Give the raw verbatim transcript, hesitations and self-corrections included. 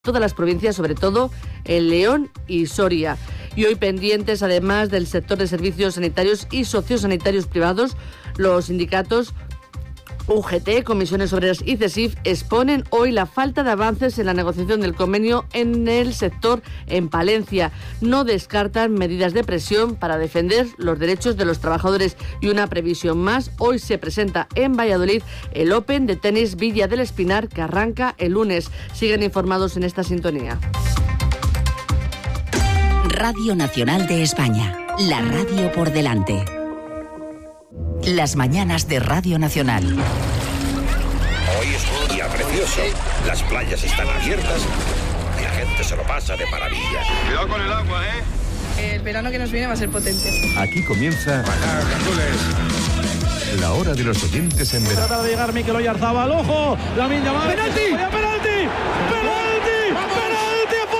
todas las provincias, sobre todo en León y Soria. Y hoy pendientes, además del sector de servicios sanitarios y sociosanitarios privados, los sindicatos U G T, Comisiones Obreras y CESIF exponen hoy la falta de avances en la negociación del convenio en el sector en Palencia. No descartan medidas de presión para defender los derechos de los trabajadores. Y una previsión más, hoy se presenta en Valladolid el Open de tenis Villa del Espinar, que arranca el lunes. Siguen informados en esta sintonía. Radio Nacional de España, la radio por delante. Las mañanas de Radio Nacional. Hoy es un día precioso. Las playas están abiertas y la gente se lo pasa de maravilla. Cuidado con el agua, ¿eh? El verano que nos viene va a ser potente. Aquí comienza la hora de los oyentes en verano. Trata de llegar Mikel Oyarzabal, ojo, Lamine Yamal. ¡Penalti! ¡Penalti!